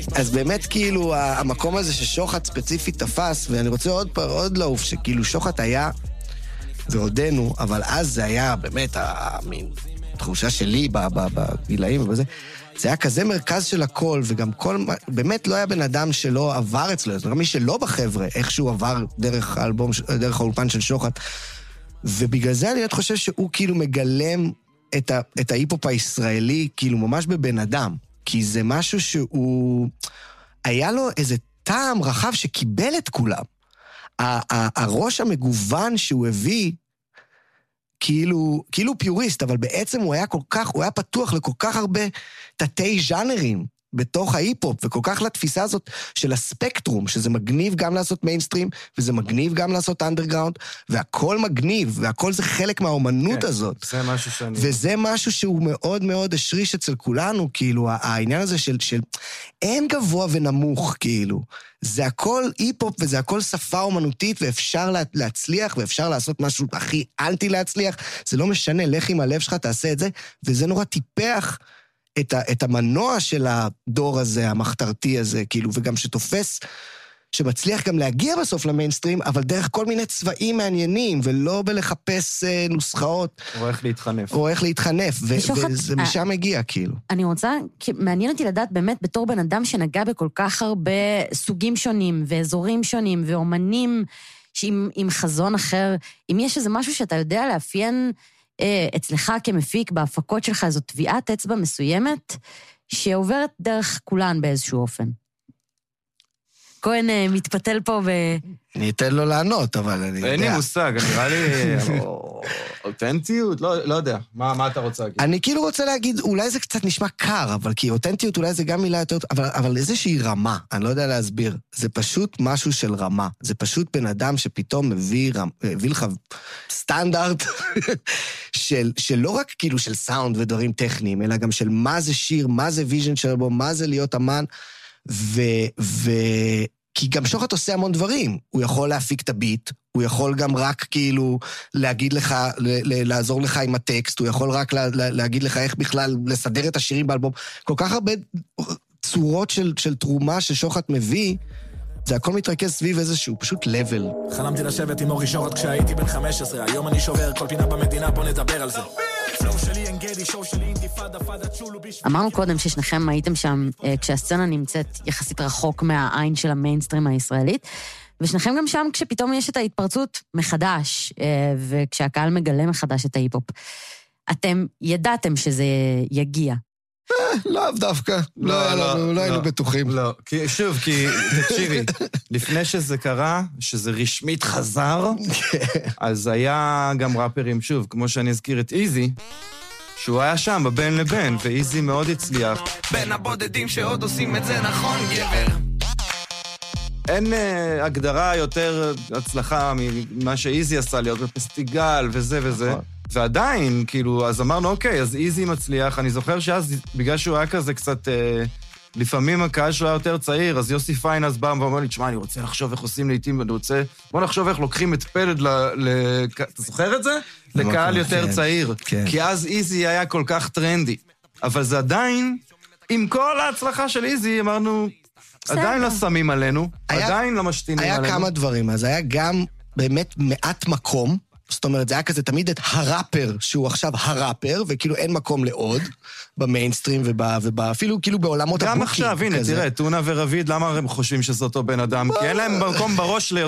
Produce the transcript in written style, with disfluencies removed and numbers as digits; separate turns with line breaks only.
אז באמת כאילו המקום הזה ששוחט ספציפית תפס, ואני רוצה עוד לעוף, שכאילו שוחט היה ועודנו, אבל אז זה היה באמת המין תחושה שלי בגילאים ובזה, זה היה כזה מרכז של הכל, וגם כל, באמת לא היה בן אדם שלא עבר אצלו, זאת אומרת, מי שלא בחבר'ה, איכשהו עבר דרך האלבום, דרך האולפן של שוחט, ובגלל זה אני חושב שהוא כאילו מגלם את ההיפ-הופ הישראלי, כאילו ממש בבן אדם, כי זה משהו שהוא, היה לו איזה טעם רחב שקיבל את כולם. הראש המגוון שהוא הביא, כאילו פיוריסט, אבל בעצם הוא היה פתוח לכל כך הרבה תתי ז'אנרים בתוך ההיפ-הופ, וכל כך לתפיסה הזאת של הספקטרום, שזה מגניב גם לעשות מיינסטרים, וזה מגניב גם לעשות אנדרגראונד, והכל מגניב, והכל זה חלק מהאומנות הזאת.
זה משהו שאני...
וזה משהו שהוא מאוד מאוד השריש אצל כולנו, כאילו, העניין הזה של אין גבוה ונמוך, כאילו. זה הכל היפ-הופ, וזה הכל שפה אומנותית, ואפשר להצליח, ואפשר לעשות משהו הכי אנטי להצליח. זה לא משנה, לך עם הלב שלך, תעשה את זה, וזה נורא טיפח את המנוע של הדור הזה, המחתרתי הזה, כאילו, וגם שתופס, שמצליח גם להגיע בסוף למיינסטרים, אבל דרך כל מיני צבעים מעניינים, ולא בלחפש נוסחאות.
או איך להתחנף.
או איך להתחנף, וזה משם מגיע, כאילו.
אני רוצה, מעניין אותי לדעת באמת, בתור בן אדם שנגע בכל כך הרבה סוגים שונים, ואזורים שונים, ואומנים עם חזון אחר, אם יש איזה משהו שאתה יודע לאפיין אצלך כמפיק בהפקות שלך, זו טביעת אצבע מסוימת, שעוברת דרך כולן באיזשהו אופן. כהן מתפתל פה
אני אתן לו לענות, אבל אני יודע.
אין לי מושג, נראה לי אותנטיות, לא יודע. מה אתה רוצה להגיד?
אני כאילו רוצה להגיד, אולי זה קצת נשמע קר, אבל כי אותנטיות אולי זה גם מילה יותר, אבל איזושהי רמה, אני לא יודע להסביר. זה פשוט משהו של רמה. זה פשוט בן אדם שפתאום מביא לך סטנדרט שלא רק כאילו של סאונד ודברים טכניים, אלא גם של מה זה שיר, מה זה ויז'ן של אלבום, מה זה להיות אמן, כי גם שוחט עושה המון דברים. הוא יכול להפיק את הביט, הוא יכול גם רק כאילו להגיד לך, לעזור לך עם הטקסט, הוא יכול רק להגיד לך איך בכלל לסדר את השירים באלבום. כל כך הרבה צורות של תרומה ששוחט מביא, זה הכל מתרכז סביב איזשהו פשוט לבל.
חלמתי לשבת עם אורי שוחט כשהייתי בן 15, היום אני שובר כל פינה במדינה, בוא נדבר על זה.
אמרנו קודם ששניכם הייתם שם כשהסצנה נמצאת יחסית רחוק מהעין של המיינסטרים הישראלית, ושניכם גם שם כשפתאום יש את ההתפרצות מחדש, וכשהקהל מגלה מחדש את ההיפ-הופ. אתם ידעתם שזה יגיע.
לא דווקא, לא היינו בטוחים.
לא, שוב, כי תקשיבי, לפני שזה קרה, שזה רשמית חזר, אז היה גם ראפרים, שוב, כמו שאני אזכיר את איזי, שהוא היה שם, בבין לבין, ואיזי מאוד הצליח.
בין הבודדים שעוד עושים את זה נכון, גבר.
אין הגדרה יותר הצלחה ממה שאיזי עשה להיות בפסטיגל וזה וזה. ועדיין, כאילו, אז אמרנו, אוקיי, אז איזי מצליח. אני זוכר שאז, בגלל שהוא היה כזה קצת, לפעמים הקהל שלו היה יותר צעיר, אז יוסי פיין אז בא ואומר לי, תשמע, אני רוצה לחשוב איך עושים לעתים, אני רוצה, בוא נחשוב איך לוקחים את פלד אתה זוכר את זה? לקהל יותר צעיר. כי אז איזי היה כל כך טרנדי. אבל זה עדיין, עם כל ההצלחה של איזי, אמרנו, עדיין לא שמים עלינו, עדיין לא משתינים עלינו.
היה כמה דברים, אז היה גם באמת מעט מקום, זאת אומרת, זה היה כזה תמיד את הראפר, שהוא עכשיו הראפר, וכאילו אין מקום לעוד, במיינסטרים אפילו כאילו בעולמות הבוקים.
גם עכשיו, הנה, תראה, טונה ורביד, למה הם חושבים שזה אותו בן אדם? כי אין להם מקום בראש